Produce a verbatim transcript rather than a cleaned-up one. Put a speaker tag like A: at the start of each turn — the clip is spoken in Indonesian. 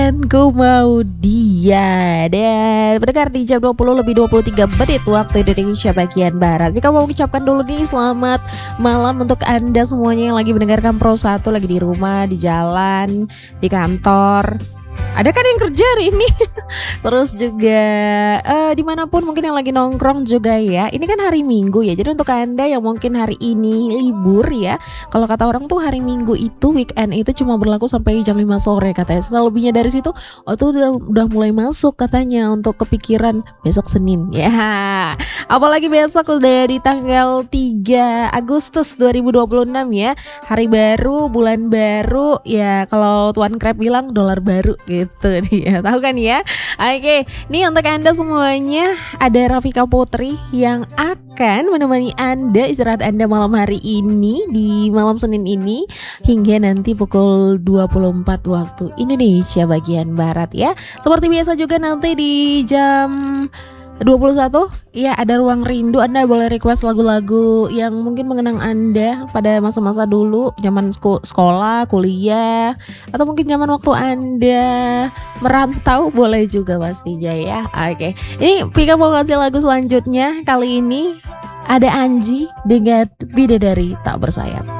A: dan ku mau dia. Dan pendengar di jam dua puluh lebih dua puluh tiga menit waktu Indonesia bagian Barat, Vika mau mengucapkan dulu nih selamat malam untuk Anda semuanya yang lagi mendengarkan Pro satu, lagi di rumah, di jalan, di kantor. Ada kan yang kerja hari ini. Terus juga uh, dimanapun mungkin yang lagi nongkrong juga ya. Ini kan hari Minggu ya. Jadi untuk Anda yang mungkin hari ini libur ya, kalau kata orang tuh hari Minggu itu, weekend itu cuma berlaku sampai jam lima sore katanya. Selebihnya dari situ oh tuh udah, udah mulai masuk katanya untuk kepikiran besok Senin ya. Apalagi besok udah di tanggal tiga Agustus dua ribu dua puluh enam ya. Hari baru, bulan baru ya. Kalau Tuan Crab bilang dolar baru gitu dia. Tahu kan ya? Oke, nih untuk Anda semuanya ada Rafika Putri yang akan menemani Anda istirahat Anda malam hari ini, di malam Senin ini hingga nanti pukul dua puluh empat waktu Indonesia bagian Barat ya. Seperti biasa juga nanti di jam dua puluh satu ya ada Ruang Rindu. Anda boleh request lagu-lagu yang mungkin mengenang Anda pada masa-masa dulu, zaman sekolah, kuliah, atau mungkin zaman waktu Anda merantau, boleh juga pastinya ya. Oke, ini Vika mau kasih lagu selanjutnya. Kali ini ada Anji dengan Bidadari Tak Bersayap.